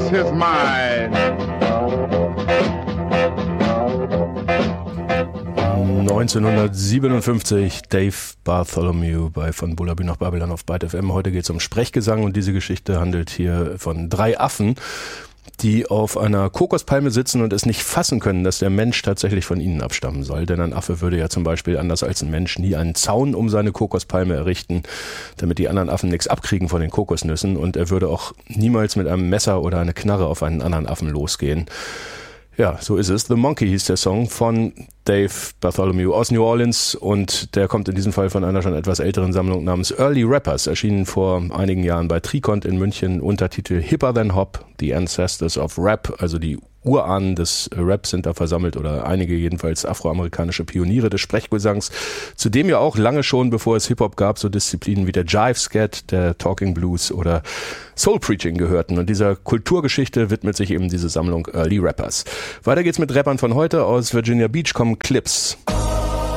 lost his mind. 1957, Dave Bartholomew bei Von Bullaby nach Babylon auf Byte FM. Heute geht es um Sprechgesang und diese Geschichte handelt hier von 3 Affen, die auf einer Kokospalme sitzen und es nicht fassen können, dass der Mensch tatsächlich von ihnen abstammen soll. Denn ein Affe würde ja zum Beispiel, anders als ein Mensch, nie einen Zaun um seine Kokospalme errichten, damit die anderen Affen nichts abkriegen von den Kokosnüssen. Und er würde auch niemals mit einem Messer oder einer Knarre auf einen anderen Affen losgehen. Ja, so ist es. The Monkey hieß der Song von Dave Bartholomew aus New Orleans und der kommt in diesem Fall von einer schon etwas älteren Sammlung namens Early Rappers, erschienen vor einigen Jahren bei Tricont in München, Untertitel Hipper Than Hop, The Ancestors of Rap, also die Urahnen des Raps sind da versammelt oder einige jedenfalls afroamerikanische Pioniere des Sprechgesangs, zudem ja auch lange schon, bevor es Hip-Hop gab, so Disziplinen wie der Jive-Scat, der Talking Blues oder Soul-Preaching gehörten. Und dieser Kulturgeschichte widmet sich eben diese Sammlung Early Rappers. Weiter geht's mit Rappern von heute. Aus Virginia Beach kommen Clips.